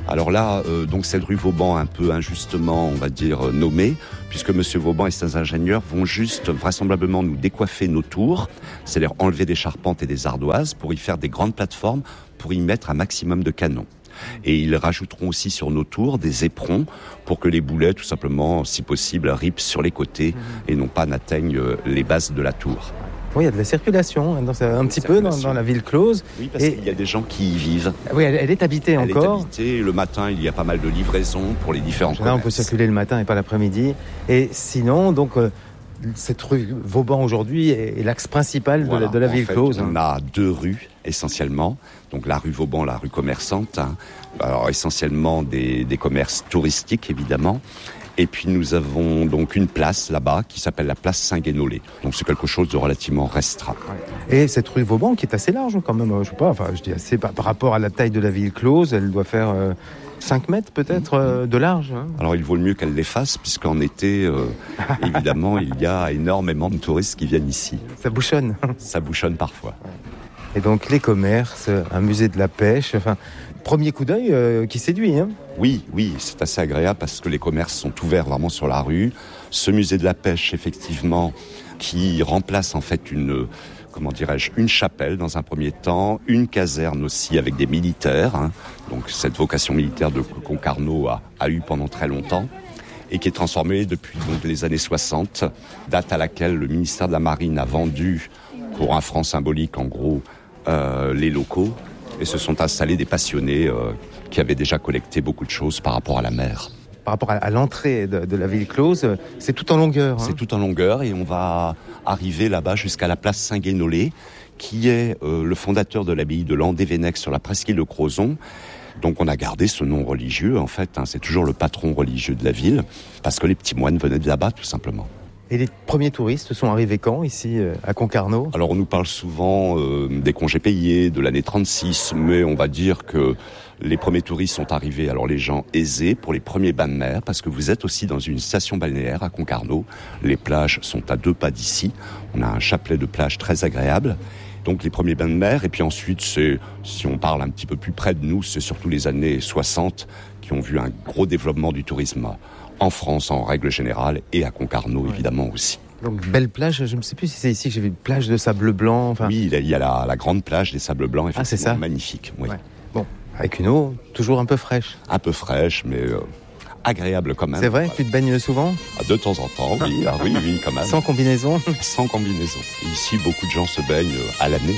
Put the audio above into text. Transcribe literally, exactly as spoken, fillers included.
Alors là, euh, donc cette rue Vauban, un peu injustement, on va dire, euh, nommée, puisque M. Vauban et ses ingénieurs vont juste vraisemblablement nous décoiffer nos tours, c'est-à-dire enlever des charpentes et des ardoises pour y faire des grandes plateformes, pour y mettre un maximum de canons. Et ils rajouteront aussi sur nos tours des éperons pour que les boulets, tout simplement, si possible, ripent sur les côtés et non pas n'atteignent les bases de la tour. Oui, il y a de la circulation, dans, un petit peu dans, dans la ville close. Oui, parce et... qu'il y a des gens qui y vivent. Oui, elle, elle est habitée elle encore. Elle est habitée. Le matin, il y a pas mal de livraisons pour les différents Là, commerces. on peut circuler le matin et pas l'après-midi. Et sinon, donc, euh, cette rue Vauban aujourd'hui est, est l'axe principal voilà. de la, de la ville fait, close. On a deux rues essentiellement. Donc la rue Vauban, la rue commerçante. Hein. Alors essentiellement des, des commerces touristiques évidemment. Et puis nous avons donc une place là-bas qui s'appelle la place Saint-Guénolé. Donc c'est quelque chose de relativement restreint. Et cette rue Vauban qui est assez large quand même, je sais pas, enfin je dis assez par, par rapport à la taille de la ville close, elle doit faire euh, cinq mètres peut-être euh, de large. Hein. Alors il vaut le mieux qu'elle l'efface puisqu'en été, euh, évidemment, il y a énormément de touristes qui viennent ici. Ça bouchonne. Ça bouchonne parfois. Et donc les commerces, un musée de la pêche, enfin... Premier coup d'œil euh, qui séduit. Hein. Oui, oui, c'est assez agréable parce que les commerces sont ouverts vraiment sur la rue. Ce musée de la pêche, effectivement, qui remplace en fait une, comment dirais-je, une chapelle dans un premier temps, une caserne aussi avec des militaires. Hein. Donc cette vocation militaire de Concarneau a, a eu pendant très longtemps et qui est transformée depuis donc, les années soixante, date à laquelle le ministère de la Marine a vendu pour un franc symbolique en gros euh, les locaux. Et se sont installés des passionnés euh, qui avaient déjà collecté beaucoup de choses par rapport à la mer. Par rapport à, à l'entrée de, de la ville close, c'est tout en longueur. Hein. C'est tout en longueur et on va arriver là-bas jusqu'à la place Saint-Guénolé, qui est euh, le fondateur de l'abbaye de Landévennec sur la presqu'île de Crozon. Donc on a gardé ce nom religieux, en fait, hein, c'est toujours le patron religieux de la ville, parce que les petits moines venaient de là-bas, tout simplement. Et les premiers touristes sont arrivés quand, ici, à Concarneau ? Alors, on nous parle souvent euh, des congés payés, de l'année trente-six, mais on va dire que les premiers touristes sont arrivés, alors les gens aisés, pour les premiers bains de mer, parce que vous êtes aussi dans une station balnéaire à Concarneau. Les plages sont à deux pas d'ici. On a un chapelet de plage très agréable. Donc, les premiers bains de mer. Et puis ensuite, c'est, si on parle un petit peu plus près de nous, c'est surtout les années soixante qui ont vu un gros développement du tourisme en France en règle générale et à Concarneau évidemment aussi. Donc belle plage, je ne sais plus si c'est ici que j'ai vu une plage de sable blanc. Enfin... Oui, il y a la, la grande plage des sables blancs, effectivement, ah, c'est ça magnifique. Oui. Ouais. Bon, avec une eau toujours un peu fraîche. Un peu fraîche, mais euh, agréable quand même. C'est vrai, ouais. Tu te baignes souvent ? De temps en temps, oui, ah, oui, oui, quand même. Sans combinaison ? Sans combinaison. Et ici, beaucoup de gens se baignent à l'année.